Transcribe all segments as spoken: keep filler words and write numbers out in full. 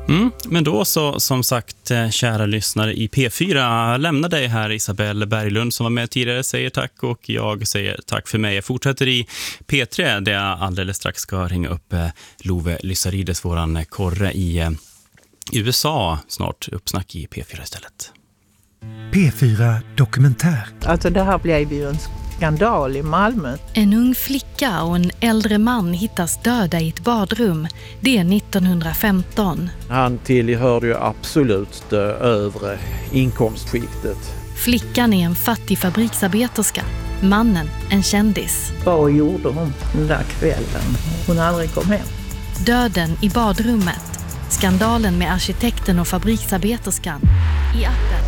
Mm, men då så, som sagt, kära lyssnare i P fyra, lämnar dig här Isabelle Berglund som var med tidigare, säger tack, och jag säger tack för mig. Jag fortsätter i P tre där jag alldeles strax ska ringa upp Love Lysarides, våran korre i U S A, snart uppsnack i P fyra istället. P fyra Dokumentär. Alltså det här blev ju en skandal i Malmö. En ung flicka och en äldre man hittas döda i ett badrum. Det är nittonhundrafemton. Han tillhörde ju absolut det övre inkomstskiktet. Flickan är en fattig fabriksarbeterska. Mannen en kändis. Vad gjorde hon den där kvällen? Hon aldrig kom hem. Döden i badrummet. Skandalen med arkitekten och fabriksarbeterskan. I appen.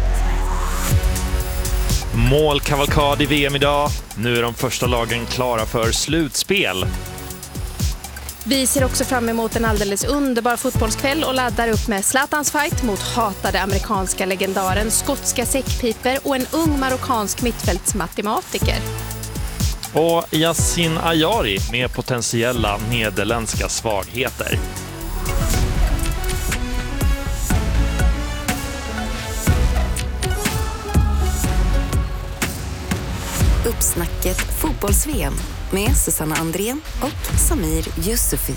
Målkavalkad i V M idag. Nu är de första lagen klara för slutspel. Vi ser också fram emot en alldeles underbar fotbollskväll och laddar upp med Zlatans fight mot hatade amerikanska legendaren, skotska säckpiper och en ung marockansk mittfältsmatematiker. Och Yasin Ayari med potentiella nederländska svagheter. Uppsnacket fotbolls-V M med Susanna Andrén och Samir Yusufi.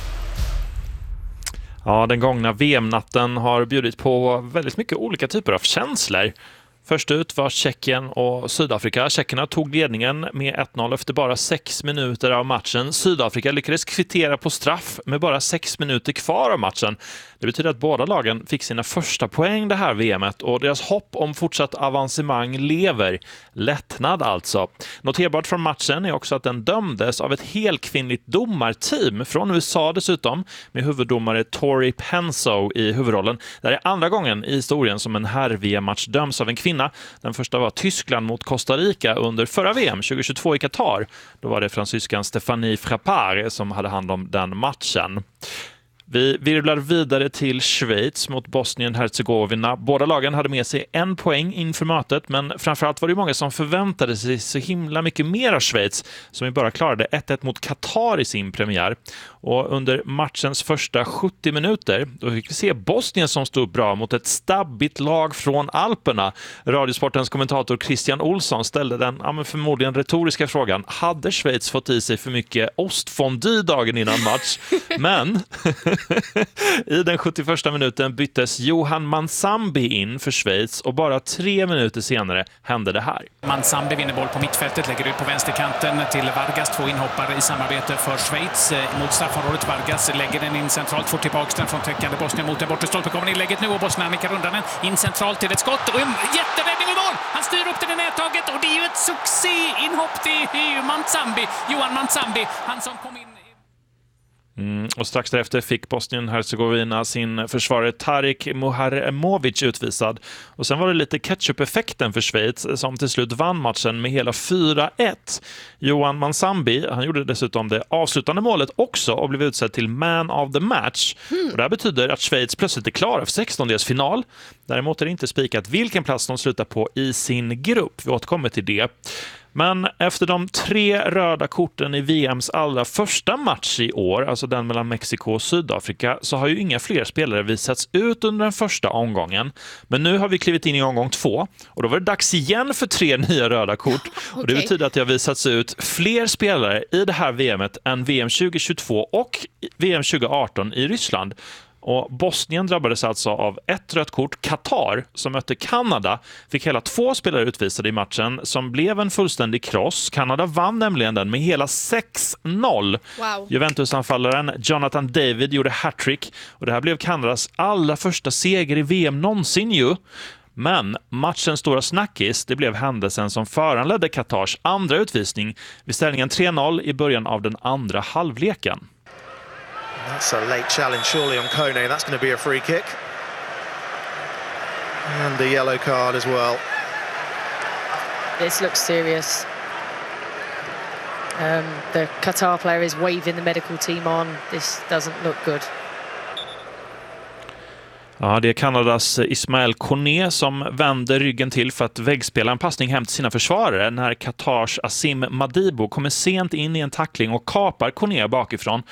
Ja, den gångna V M-natten har bjudit på väldigt mycket olika typer av känslor. Först ut var Tjeckien och Sydafrika. Tjeckerna tog ledningen med ett noll efter bara sex minuter av matchen. Sydafrika lyckades kvittera på straff med bara sex minuter kvar av matchen. Det betyder att båda lagen fick sina första poäng det här V M:et och deras hopp om fortsatt avancemang lever. Lättnad alltså. Noterbart från matchen är också att den dömdes av ett helkvinnligt domarteam från U S A dessutom, med huvuddomare Tori Penso i huvudrollen. Det är andra gången i historien som en herr-V M-match döms av en kvinna. Den första var Tyskland mot Costa Rica under förra V M tjugohundratjugotvå i Qatar. Då var det fransyskan Stéphanie Frappart som hade hand om den matchen. Vi virvlar vidare till Schweiz mot Bosnien-Herzegovina. Båda lagen hade med sig en poäng inför mötet, men framförallt var det många som förväntade sig så himla mycket mer av Schweiz, som ju bara klarade ett ett mot Qatar i sin premiär. Och under matchens första sjuttio minuter då fick vi se Bosnien som stod bra mot ett stabbigt lag från Alperna. Radiosportens kommentator Christian Olsson ställde den ja, men förmodligen retoriska frågan: hade Schweiz fått i sig för mycket ostfondue dagen innan match? Men i den sjuttioförsta minuten byttes Johan Mansambi in för Schweiz och bara tre minuter senare hände det här. Mansambi vinner boll på mittfältet, lägger ut på vänsterkanten till Vargas, två inhoppare i samarbete för Schweiz mot straffområdet. Vargas lägger den in centralt, får tillbaka den från täckande Bosnien mot den bortre stolpen. Kommer inlägget nu och Bosnien nickar undan den in centralt till ett skott och en jätteräddning i mål. Han styr upp den i nättaget och det är ju ett succéinhopp. Det är ju Mansambi, Johan Mansambi, han som kom in. Mm, och strax därefter fick Bosnien-Herzegovina sin försvarare Tarik Muharemovic utvisad. Och sen var det lite ketchup-effekten för Schweiz som till slut vann matchen med hela fyra ett. Johan Mansambi, han gjorde dessutom det avslutande målet också och blev utsedd till man of the match. Mm. Och det här betyder att Schweiz plötsligt är klara för sextondels final. Däremot är det inte spikat vilken plats de slutar på i sin grupp. Vi återkommer till det. Men efter de tre röda korten i V M:s allra första match i år, alltså den mellan Mexiko och Sydafrika, så har ju inga fler spelare visats ut under den första omgången. Men nu har vi klivit in i omgång två och då var det dags igen för tre nya röda kort. Okay. Och det betyder att det har visats ut fler spelare i det här V M:et än V M tjugohundratjugotvå och V M tjugoarton i Ryssland. Och Bosnien drabbades alltså av ett rött kort. Qatar, som mötte Kanada, fick hela två spelare utvisade i matchen som blev en fullständig kross. Kanada vann nämligen den med hela sex noll. Wow. Juventus-anfallaren Jonathan David gjorde hattrick och det här blev Kanadas allra första seger i V M någonsin ju. Men matchens stora snackis, det blev händelsen som föranledde Qatars andra utvisning vid ställningen tre noll i början av den andra halvleken. That's a late challenge surely on Kone. That's going to be a free kick. And the yellow card as well. This looks serious. Um, the Qatar player is waving the medical team on. This doesn't look good. Ja, det är Kanadas Ismael Kone som vänder ryggen till för att väggspela en passning hem till sina försvarare när Qatars Asim Madibo kommer sent in i en tackling och kapar Kone bakifrån.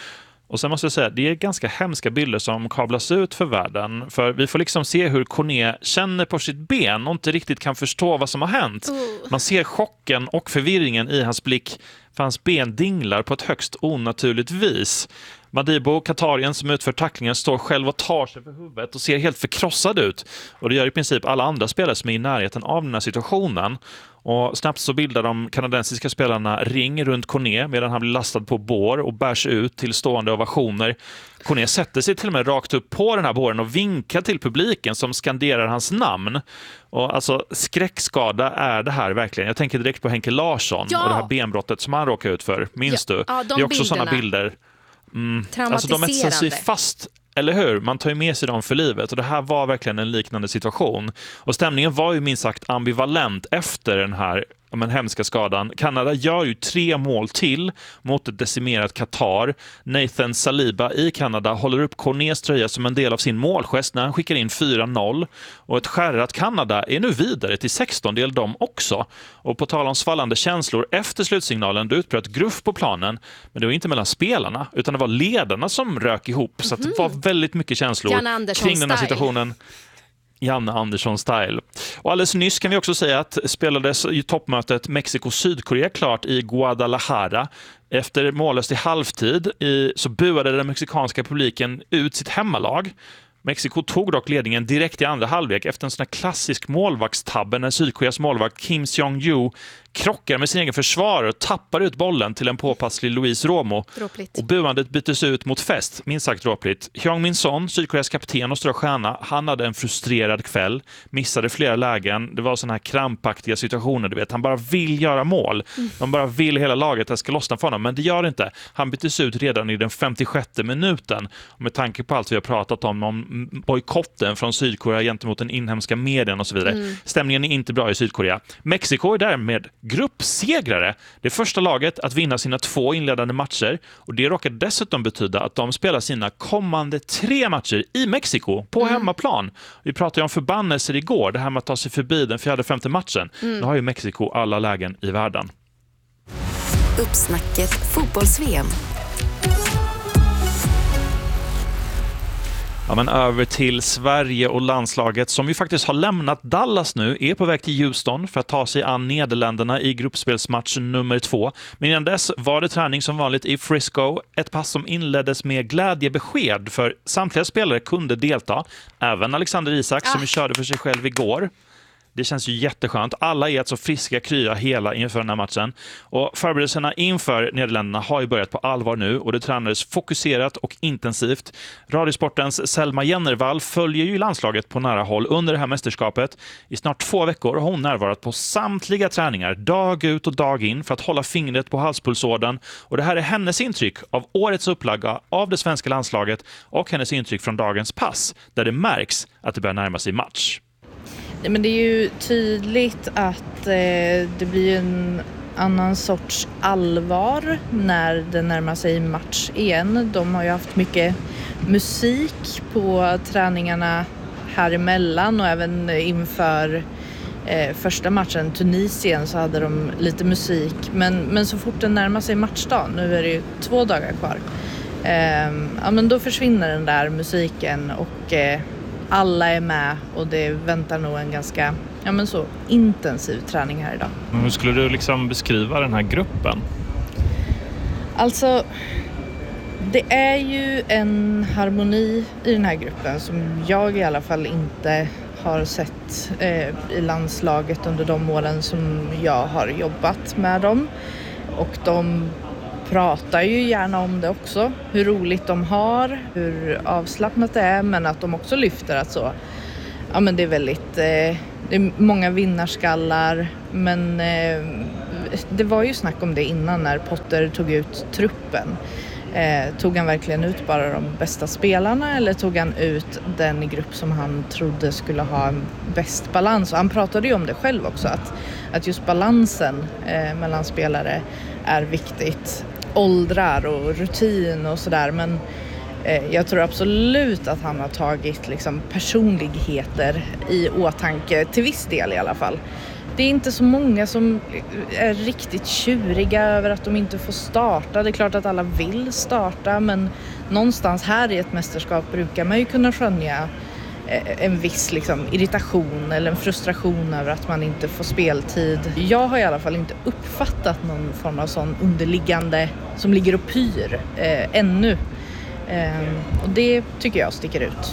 Och sen måste jag säga, det är ganska hemska bilder som kablas ut för världen. För vi får liksom se hur Cornet känner på sitt ben och inte riktigt kan förstå vad som har hänt. Oh. Man ser chocken och förvirringen i hans blick, för hans ben dinglar på ett högst onaturligt vis. Madibo, katarien som utför tacklingen, står själv och tar sig för huvudet och ser helt förkrossad ut. Och det gör i princip alla andra spelare som är i närheten av den här situationen. Och snabbt så bildar de kanadensiska spelarna ring runt Cornet medan han blir lastad på bår och bärs ut till stående ovationer. Cornet sätter sig till och med rakt upp på den här båren och vinkar till publiken som skanderar hans namn. Och alltså skräckskada är det här verkligen. Jag tänker direkt på Henke Larsson ja. och det här benbrottet som han råkade ut för. Minns ja. du? Ja, de det är också bilderna. sådana bilder. Mm. Traumatiserande. Alltså de etsar sig fast, eller hur? Man tar ju med sig dem för livet och det här var verkligen en liknande situation. Och stämningen var ju minst sagt ambivalent efter den här men hemska skadan. Kanada gör ju tre mål till mot ett decimerat Qatar. Nathan Saliba i Kanada håller upp Cornets tröja som en del av sin målgest när han skickar in fyra noll. Och ett skärrat Kanada är nu vidare till sexton-del de också. Och på tal om svallande känslor efter slutsignalen, då utbröt gruff på planen. Men det var inte mellan spelarna, utan det var ledarna som rök ihop. Mm-hmm. Så att det var väldigt mycket känslor kring den här situationen. Janne Andersson-style. Och alldeles nyss kan vi också säga att spelades i toppmötet Mexiko-Sydkorea klart i Guadalajara. Efter mållöst i halvtid i, så buade den mexikanska publiken ut sitt hemmalag. Mexiko tog dock ledningen direkt i andra halvlek efter en sån här klassisk målvaktstabbe när Sydkoreas målvakt Kim Seong-ju krockar med sin egen försvarare och tappar ut bollen till en påpasslig Luis Romo. Dråpligt. Och buandet byttes ut mot fest, minst sagt dråpligt. Hyung Min Son, Sydkoreas kapten och stora stjärna, han hade en frustrerad kväll, missade flera lägen. Det var såna här krampaktiga situationer, du vet. Han bara vill göra mål. Mm. De bara vill hela laget att det ska lossna för honom, men det gör det inte. Han byttes ut redan i den femtiosjätte minuten. Och med tanke på allt vi har pratat om, om bojkotten från Sydkorea gentemot den inhemska medien och så vidare. Mm. Stämningen är inte bra i Sydkorea. Mexiko är därmed gruppsegrare. Det är första laget att vinna sina två inledande matcher och det råkar dessutom betyda att de spelar sina kommande tre matcher i Mexiko på mm. hemmaplan. Vi pratade ju om förbannelser igår, det här med att ta sig förbi den fjärde femte matchen. Mm. Nu har ju Mexiko alla lägen i världen. Uppsnacket fotbolls-V M. Ja, men över till Sverige och landslaget som ju faktiskt har lämnat Dallas nu, är på väg till Houston för att ta sig an Nederländerna i gruppspelsmatch nummer två. Men innan dess var det träning som vanligt i Frisco, ett pass som inleddes med glädjebesked för samtliga spelare kunde delta, även Alexander Isak som ah. körde för sig själv igår. Det känns ju jätteskönt. Alla är alltså friska, krya hela inför den här matchen. Och förberedelserna inför Nederländerna har ju börjat på allvar nu och det tränades fokuserat och intensivt. Radiosportens Selma Jennervall följer ju landslaget på nära håll under det här mästerskapet. I snart två veckor har hon närvarat på samtliga träningar, dag ut och dag in, för att hålla fingret på halspulsådern. Och det här är hennes intryck av årets upplaga av det svenska landslaget och hennes intryck från dagens pass, där det märks att det börjar närma sig match. Men det är ju tydligt att eh, det blir en annan sorts allvar när det närmar sig match igen. De har ju haft mycket musik på träningarna här emellan och även inför eh, första matchen Tunisien så hade de lite musik. Men, men så fort det närmar sig matchdag, nu är det ju två dagar kvar, eh, ja, men då försvinner den där musiken och eh, alla är med och det väntar nog en ganska ja, men så intensiv träning här idag. Men hur skulle du liksom beskriva den här gruppen? Alltså, det är ju en harmoni i den här gruppen som jag i alla fall inte har sett eh, i landslaget under de åren som jag har jobbat med dem. Och de pratar ju gärna om det också, hur roligt de har, hur avslappnat det är, men att de också lyfter att så, ja men det är väldigt, eh, det är många vinnarskallar, men eh, det var ju snack om det innan när Potter tog ut truppen. Eh, tog han verkligen ut bara de bästa spelarna eller tog han ut den grupp som han trodde skulle ha en bäst balans? Och han pratade ju om det själv också, att, att just balansen eh, mellan spelare är viktigt. Åldrar och rutin och sådär, men eh, jag tror absolut att han har tagit liksom, personligheter i åtanke till viss del i alla fall. det är inte så många som är riktigt tjuriga över att de inte får starta. Det är klart att alla vill starta, men någonstans här i ett mästerskap brukar man ju kunna skönja en viss liksom, irritation eller en frustration över att man inte får speltid. Jag har i alla fall inte uppfattat någon form av sån underliggande som ligger och pyr eh, ännu. Eh, och det tycker jag sticker ut.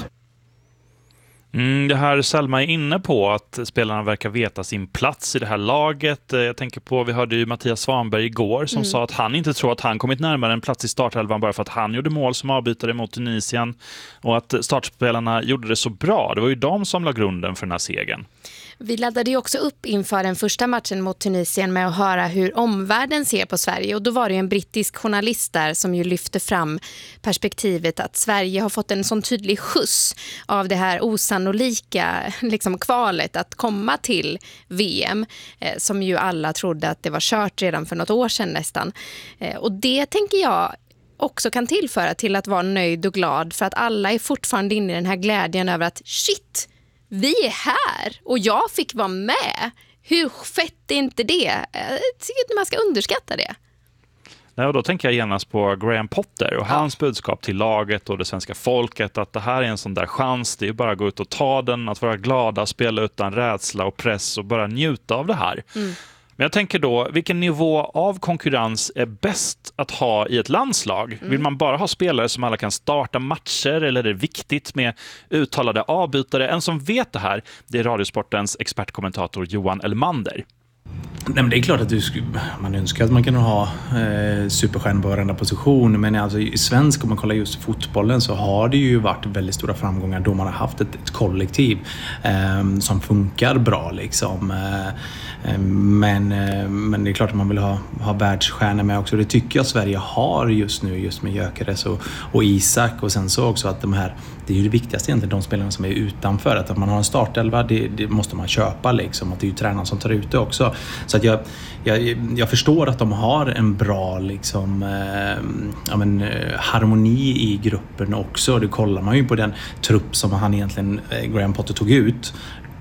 Mm, det här Selma är inne på, att spelarna verkar veta sin plats i det här laget. Jag tänker på, vi hörde ju Mattias Svanberg igår som mm. sa att han inte tror att han kommit närmare en plats i startelvan bara för att han gjorde mål som avbytare mot Tunisien, och att startspelarna gjorde det så bra. Det var ju de som la grunden för den här segern. Vi laddade ju också upp inför den första matchen mot Tunisien med att höra hur omvärlden ser på Sverige, och då var det ju en brittisk journalist där som ju lyfte fram perspektivet att Sverige har fått en sån tydlig skjuts av det här osannolika liksom, kvalet att komma till V M eh, som ju alla trodde att det var kört redan för något år sedan nästan. Eh, och det tänker jag också kan tillföra till att vara nöjd och glad, för att alla är fortfarande inne i den här glädjen över att shit, vi är här och jag fick vara med. Hur fett är inte det? Jag tycker inte man ska underskatta det. Nej, och då tänker jag genast på Graham Potter och ja. hans budskap till laget och det svenska folket, att det här är en sån där chans. Det är bara att gå ut och ta den, att vara glada, spela utan rädsla och press och bara njuta av det här. Mm. Men jag tänker då, vilken nivå av konkurrens är bäst att ha i ett landslag? Mm. Vill man bara ha spelare som alla kan starta matcher, eller är det viktigt med uttalade avbytare? En som vet det här, det är Radiosportens expertkommentator Johan Elmander. Nej, men det är klart att du, man önskar att man kan ha eh, superstjärnor på varenda position, men alltså, i svensk, om man kollar just fotbollen, så har det ju varit väldigt stora framgångar då man har haft ett, ett kollektiv eh, som funkar bra liksom. Eh, eh, men, eh, men det är klart att man vill ha, ha världsstjärnor med också. Det tycker jag Sverige har just nu, just med Gyökeres och, och Isak, och sen så också att de här, det är ju det viktigaste egentligen, de spelarna som är utanför, att, att man har en startelva, det, det måste man köpa liksom, att det är ju tränaren som tar ut det också. Så att jag, jag, jag förstår att de har en bra liksom, eh, ja, men, eh, harmoni i gruppen också. Det kollar man ju på den trupp som han egentligen, eh, Graham Potter tog ut.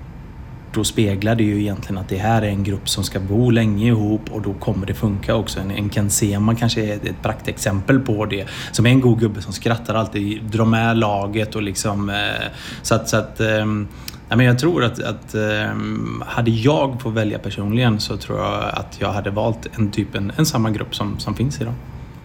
Då speglar det ju egentligen att det här är en grupp som ska bo länge ihop, och då kommer det funka också. En, en Ken Sema kanske är ett praktexempel på det, som är en god gubbe som skrattar alltid, drar med laget och liksom, eh, så att, så att eh, ja, men jag tror att, att um, hade jag fått välja personligen, så tror jag att jag hade valt en typ en, en samma grupp som, som finns idag.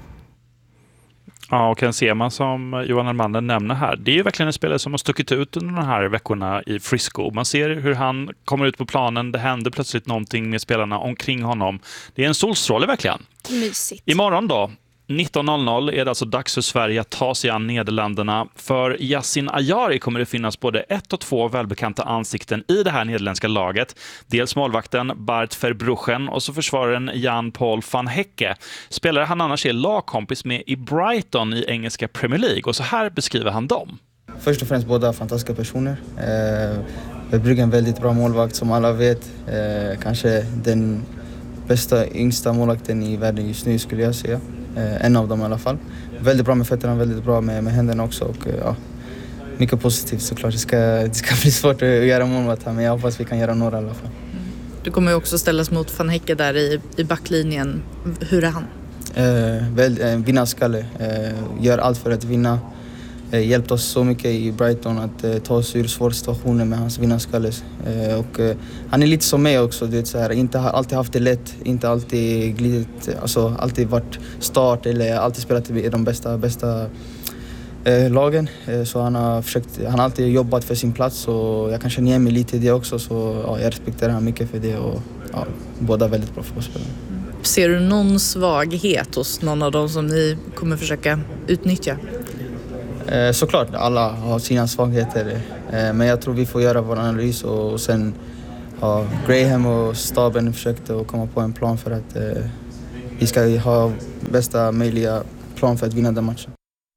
Ja, och Ken Sema som Johan Elmander nämner här, det är ju verkligen en spelare som har stuckit ut under de här veckorna i Frisco. Man ser hur han kommer ut på planen, det händer plötsligt någonting med spelarna omkring honom. Det är en solstråle verkligen. Mysigt. Imorgon då, nitton noll noll, är det alltså dags för Sverige att ta sig an Nederländerna. För Yasin Ayari kommer det finnas både ett och två välbekanta ansikten i det här nederländska laget. Dels målvakten Bart Verbruchen och så försvararen Jan-Paul van Hecke. Spelare han annars är lagkompis med i Brighton i engelska Premier League. Och så här beskriver han dem. Först och främst båda fantastiska personer. Eh, Verbruchen är en väldigt bra målvakt som alla vet. Eh, kanske den bästa yngsta målvakten i världen just nu skulle jag säga. Eh, en av dem i alla fall. Väldigt bra med fötterna, väldigt bra med, med händerna också. Och, eh, ja, mycket positivt såklart. Det ska, det ska bli svårt att göra mål här, men jag hoppas vi kan göra några i alla fall. Du kommer ju också ställas mot Van Hecke där i, i backlinjen. Hur är han? Eh, väl, eh, vinnarskalle. Eh, gör allt för att vinna. Eh, hjälpt oss så mycket i Brighton att eh, ta oss ur svåra situationer med hans vinnarskalle. Eh, och, eh, han är lite som mig också. Det är så här, inte har alltid haft det lätt. Inte alltid glidit. Alltså, alltid varit start eller alltid spelat i de bästa, bästa eh, lagen. Eh, så han har, försökt, han har alltid jobbat för sin plats. Och jag kan känna igen mig lite i det också. Så ja, jag respekterar honom mycket för det. Och, ja, båda väldigt bra fotbollsspelare. Ser du någon svaghet hos någon av dem som ni kommer försöka utnyttja? Eh, såklart, alla har sina svagheter. Eh, men jag tror vi får göra vår analys och sen har Graham och staben försökt att komma på en plan för att eh, vi ska ha bästa möjliga plan för att vinna den matchen.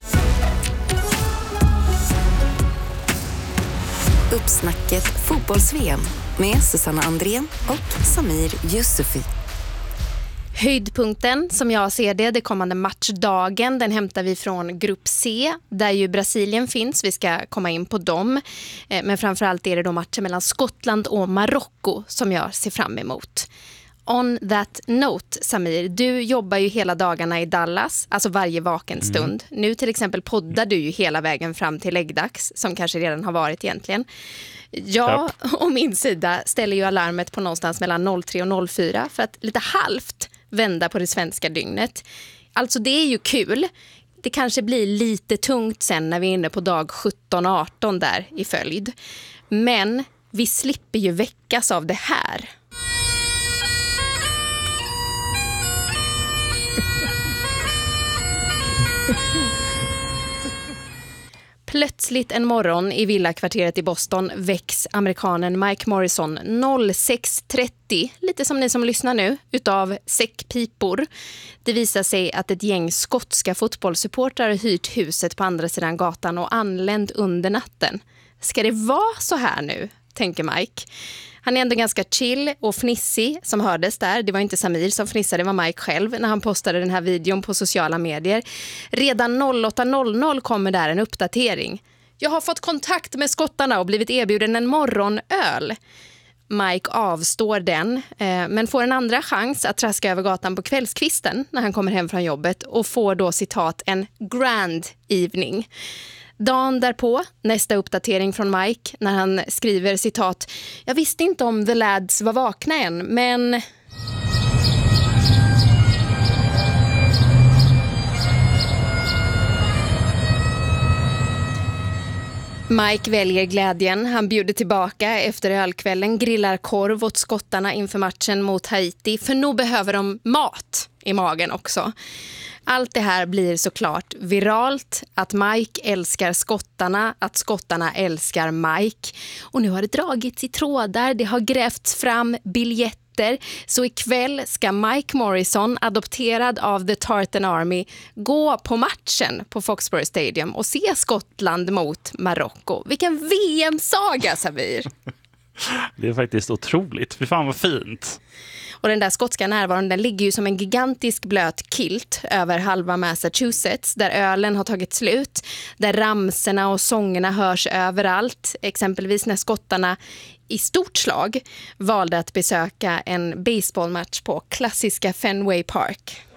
Uppsnacket fotbolls-V M med Susanna Andrén och Samir Yusufi. Höjdpunkten som jag ser det, det kommande matchdagen, den hämtar vi från grupp C där ju Brasilien finns. Vi ska komma in på dem. Men framförallt är det då matchen mellan Skottland och Marocko som jag ser fram emot. On that note, Samir, du jobbar ju hela dagarna i Dallas, alltså varje vaken stund. Mm. Nu till exempel poddar du ju hela vägen fram till läggdags, som kanske redan har varit egentligen. Jag och min sida ställer ju alarmet på någonstans mellan noll tre och noll fyra för att lite halvt vända på det svenska dygnet. Alltså det är ju kul. Det kanske blir lite tungt sen när vi är inne på dag sjutton arton där i följd. Men vi slipper ju väckas av det här. Plötsligt en morgon i villakvarteret i Boston väcks amerikanen Mike Morrison sex trettio, lite som ni som lyssnar nu, utav säckpipor. Det visar sig att ett gäng skotska fotbollssupportrar har hyrt huset på andra sidan gatan och anlänt under natten. Ska det vara så här nu, tänker Mike. Han är ändå ganska chill och fnissig som hördes där. Det var inte Samir som fnissade, det var Mike själv när han postade den här videon på sociala medier. Redan åtta noll noll kommer där en uppdatering. Jag har fått kontakt med skottarna och blivit erbjuden en morgonöl. Mike avstår den, men får en andra chans att traska över gatan på kvällskvisten när han kommer hem från jobbet och får då citat en grand evening. Dagen därpå, nästa uppdatering från Mike när han skriver citat: jag visste inte om the lads var vakna än, men... Mike väljer glädjen. Han bjuder tillbaka efter ölkvällen, grillar korv åt skottarna inför matchen mot Haiti, för nog behöver de mat i magen också. Allt det här blir såklart viralt, att Mike älskar skottarna, att skottarna älskar Mike. Och nu har det dragits i trådar, det har grävts fram biljetter. Så ikväll ska Mike Morrison, adopterad av The Tartan Army, gå på matchen på Foxborough Stadium och se Skottland mot Marocko. Vilken V M-saga, Samir! Det är faktiskt otroligt. Fy fan vad fint. Och den där skotska närvaron, den ligger ju som en gigantisk blöt kilt över halva Massachusetts, där ölen har tagit slut, där ramserna och sångerna hörs överallt. Exempelvis när skottarna i stort slag valde att besöka en baseballmatch på klassiska Fenway Park.